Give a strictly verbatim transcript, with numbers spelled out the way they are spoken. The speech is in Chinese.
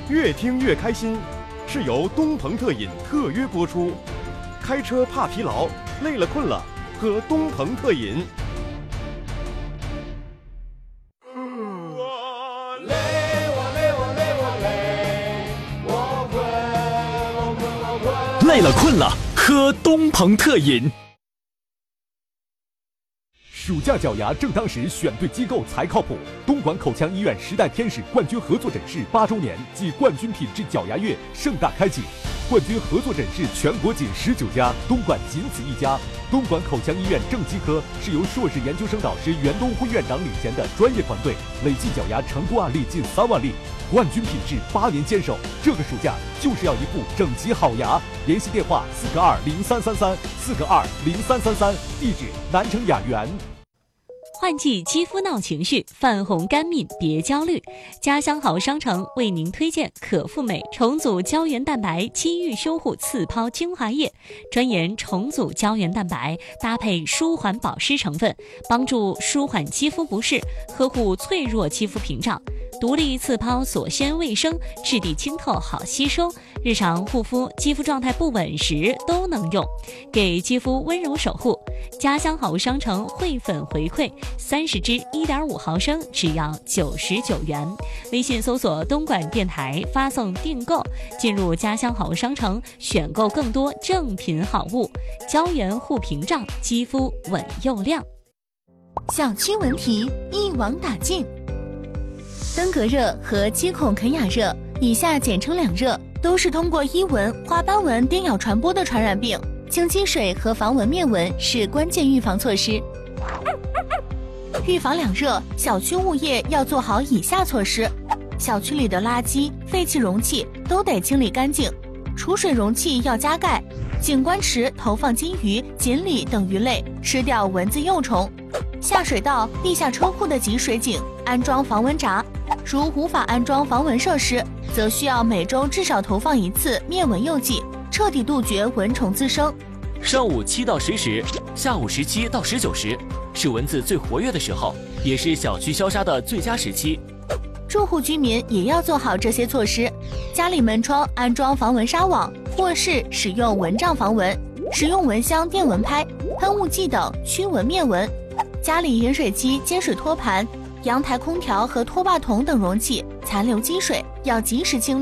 越听越开心，是由东鹏特饮特约播出。开车怕疲劳，累了困了，喝东鹏特饮。 我累，我累，我累，我累，我困，我困，我困。 累了困了，喝东鹏特饮。 暑假脚牙正当时，选对机构才靠谱。东莞口腔医院时代天使冠军合作诊室八周年暨冠军品质脚牙月盛大开启，冠军合作诊室全国仅十九家，东莞仅此一家。东莞口腔医院正畸科是由硕士研究生导师袁东辉院长领衔的专业团队，累计脚牙成功案例近三万例，冠军品质八年坚守。这个暑假就是要一副整齐好牙，联系电话四个二零三三三四个二零三三三，地址南城雅园。 换季肌肤闹情绪，泛红干敏别焦虑。家乡好商城为您推荐可复美重组胶原蛋白肌愈修护次抛精华液，专研重组胶原蛋白，搭配舒缓保湿成分，帮助舒缓肌肤不适，呵护脆弱肌肤屏障。独立次抛锁鲜卫生，质地清透好吸收，日常护肤肌肤状态不稳时都能用，给肌肤温柔守护。家乡好商城汇粉回馈三十支 一点五毫升只要九十九元，微信搜索东莞电台发送订购，进入家乡好商城选购更多正品好物，胶原护屏障，肌肤稳又亮。 小区文体一网打尽。登革热和肌孔肯雅热，以下简称两热，都是通过伊蚊、花斑蚊叮咬传播的传染病。清积水和防蚊灭蚊是关键预防措施。预防两热，小区物业要做好以下措施：小区里的垃圾、废弃容器都得清理干净，储水容器要加盖，景观池投放金鱼、锦鲤等鱼类，吃掉蚊子幼虫。下水道、地下车库的集水井安装防蚊闸，如无法安装防蚊设施，则需要每周至少投放一次灭蚊诱剂，彻底杜绝蚊虫滋生。 上午七到十时，下午十七到十九时，是蚊子最活跃的时候，也是小区消杀的最佳时期。 住户居民也要做好这些措施，家里门窗安装防蚊纱网，卧室使用蚊帐防蚊，使用蚊香、电蚊拍、喷雾剂等驱蚊灭蚊。家里饮水机、接水托盘、阳台空调和拖把桶等容器残留积水要及时清理。